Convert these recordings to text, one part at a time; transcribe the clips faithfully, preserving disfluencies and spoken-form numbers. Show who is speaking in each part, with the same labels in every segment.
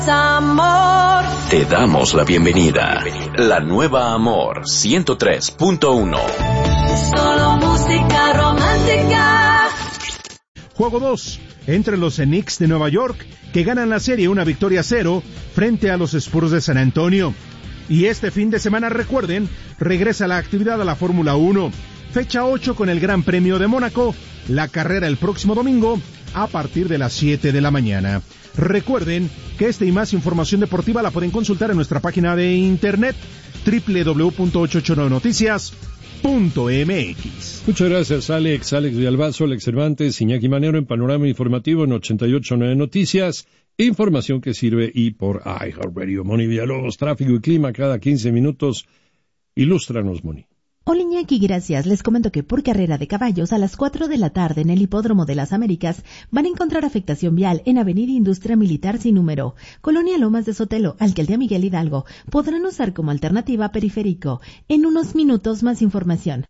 Speaker 1: Amor.
Speaker 2: Te damos la bienvenida. La nueva Amor ciento tres punto uno.
Speaker 1: Solo música romántica.
Speaker 3: Juego dos. Entre los Knicks de Nueva York, que ganan la serie una victoria a cero frente a los Spurs de San Antonio. Y este fin de semana, recuerden, regresa la actividad a la Fórmula uno. Fecha ocho con el Gran Premio de Mónaco. La carrera el próximo domingo a partir de las siete de la mañana. Recuerden que esta y más información deportiva la pueden consultar en nuestra página de internet doble u doble u doble u punto ochocientos ochenta y nueve noticias punto m x.
Speaker 4: Muchas gracias, Alex, Alex Villalbazo, Alex Cervantes, Iñaki Manero en Panorama Informativo en ochenta y ocho punto nueve Noticias. Información que sirve y por iHeartRadio. Moni Villalobos, tráfico y clima cada quince minutos. Ilústranos, Moni.
Speaker 5: Hola Iñaki, gracias. Les comento que por carrera de caballos a las cuatro de la tarde en el Hipódromo de las Américas van a encontrar afectación vial en Avenida Industria Militar sin número, Colonia Lomas de Sotelo, Alcaldía Miguel Hidalgo. Podrán usar como alternativa Periférico. En unos minutos más información.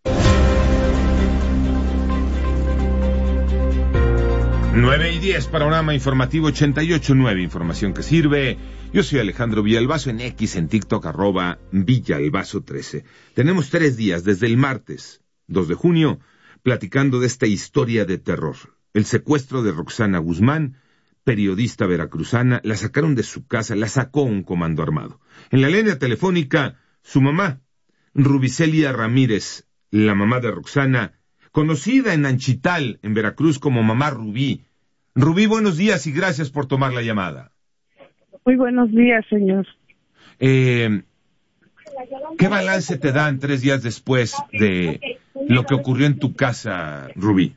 Speaker 6: nueve y diez, Panorama Informativo ochenta y ocho punto nueve, información que sirve. Yo soy Alejandro Villalbazo, en X, en TikTok, arroba Villalbazo trece. Tenemos tres días, desde el martes dos de junio, platicando de esta historia de terror. El secuestro de Roxana Guzmán, periodista veracruzana, la sacaron de su casa, la sacó un comando armado. En la línea telefónica, su mamá, Rubicelia Ramírez, la mamá de Roxana, conocida en Anchital, en Veracruz, como Mamá Rubí. Rubí, buenos días y gracias por tomar la llamada.
Speaker 7: Muy buenos días, señor.
Speaker 6: Eh, ¿Qué balance te dan tres días después de lo que ocurrió en tu casa, Rubí?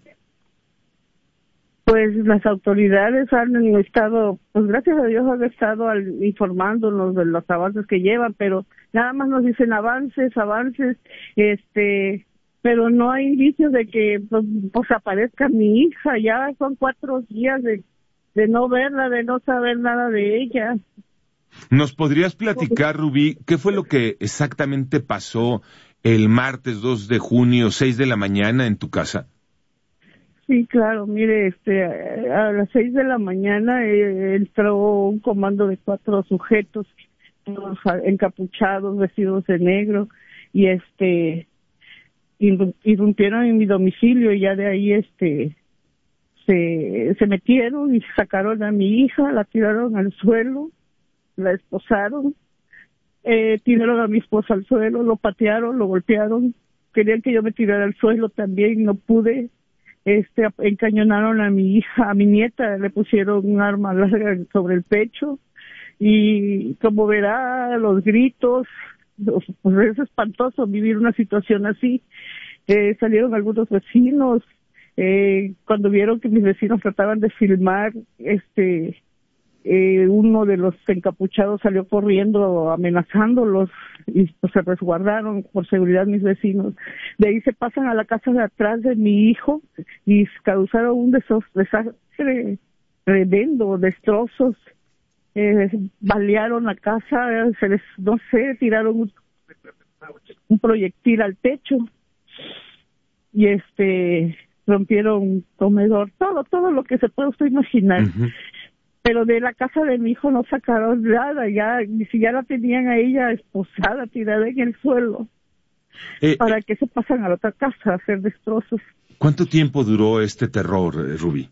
Speaker 7: Pues las autoridades han estado, pues gracias a Dios han estado al, informándonos de los avances que llevan, pero nada más nos dicen avances, avances, este... pero no hay indicios de que pues, pues aparezca mi hija. Ya son cuatro días de, de no verla, de no saber nada de ella.
Speaker 6: ¿Nos podrías platicar, Rubí, qué fue lo que exactamente pasó el martes dos de junio, seis de la mañana en tu casa?
Speaker 7: Sí, claro, mire, este, a las seis de la mañana eh, entró un comando de cuatro sujetos, todos encapuchados, vestidos de negro, y este... irrumpieron en mi domicilio y ya de ahí este se se metieron y sacaron a mi hija, la tiraron al suelo, la esposaron, eh, tiraron a mi esposa al suelo, lo patearon, lo golpearon, querían que yo me tirara al suelo también, no pude, este encañonaron a mi hija, a mi nieta, le pusieron un arma larga sobre el pecho y como verá los gritos. Pues es espantoso vivir una situación así. Eh, salieron algunos vecinos, eh, cuando vieron que mis vecinos trataban de filmar, este, eh, uno de los encapuchados salió corriendo amenazándolos y pues se resguardaron por seguridad mis vecinos. De ahí se pasan a la casa de atrás de mi hijo y causaron un desastre tremendo, destrozos. Eh, balearon la casa, se les, no sé, tiraron un, un proyectil al techo y este rompieron comedor, todo, todo lo que se puede usted imaginar. Uh-huh. Pero de la casa de mi hijo no sacaron nada, ya, ni si ya la tenían a ella esposada, tirada en el suelo. Eh, ¿Para qué se pasan a la otra casa a hacer destrozos?
Speaker 6: ¿Cuánto tiempo duró este terror, Rubí?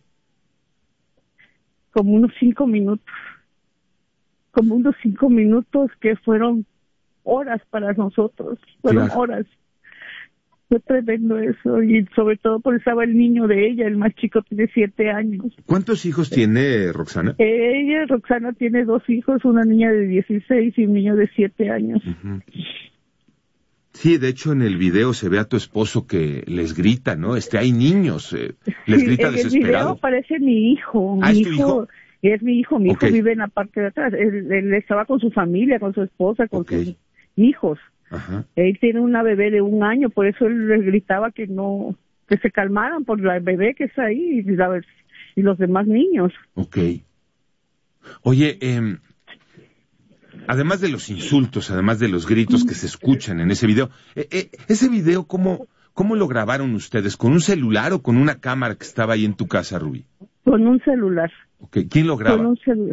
Speaker 7: Como unos cinco minutos. como unos cinco minutos que fueron horas para nosotros, fueron claro. horas. Fue tremendo eso, y sobre todo porque estaba el niño de ella, el más chico tiene siete años.
Speaker 6: ¿Cuántos hijos tiene Roxana?
Speaker 7: Ella, Roxana, tiene dos hijos, una niña de dieciséis y un niño de siete años. Uh-huh.
Speaker 6: Sí, de hecho en el video se ve a tu esposo que les grita, ¿no? Este, hay niños, eh, les
Speaker 7: sí,
Speaker 6: grita
Speaker 7: en
Speaker 6: desesperado.
Speaker 7: En el video aparece mi hijo,
Speaker 6: ¿Ah,
Speaker 7: mi
Speaker 6: es tu
Speaker 7: hijo...
Speaker 6: hijo?
Speaker 7: Es mi hijo, mi
Speaker 6: okay.
Speaker 7: hijo vive en la parte de atrás. Él, él estaba con su familia, con su esposa, con okay. sus hijos. Ajá. Él tiene una bebé de un año, por eso él les gritaba que no, que se calmaran por la bebé que está ahí y, la, y los demás niños.
Speaker 6: Ok. Oye, eh, además de los insultos, además de los gritos que se escuchan en ese video, eh, eh, ese video, ¿cómo, ¿cómo lo grabaron ustedes? ¿Con un celular o con una cámara que estaba ahí en tu casa, Rubí?
Speaker 7: Con un celular.
Speaker 6: Okay. ¿Quién lo graba?
Speaker 7: Con un celular.